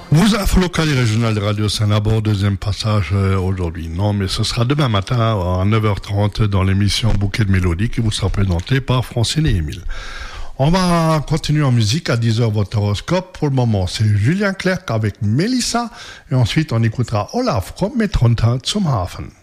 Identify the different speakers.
Speaker 1: Vous avez local et régional de Radio Saint-Labor, deuxième passage aujourd'hui. Non, mais ce sera demain matin à 9h30 dans l'émission Bouquet de Mélodie qui vous sera présentée par Francine et Émile. On va continuer en musique à 10h votre horoscope. Pour le moment, c'est Julien Clerc avec Mélissa. Et ensuite, on écoutera Olaf Komm mit runter zum Hafen.